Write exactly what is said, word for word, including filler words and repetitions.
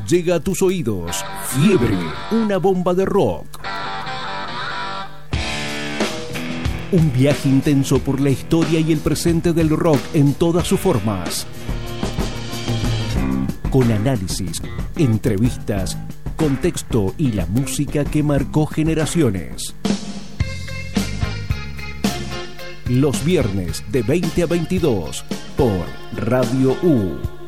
Llega a tus oídos Fiebre, una bomba de rock. Un viaje intenso por la historia y el presente del rock en todas sus formas. Con análisis, entrevistas, contexto y la música que marcó generaciones. Los viernes de veinte a veintidós por Radio U.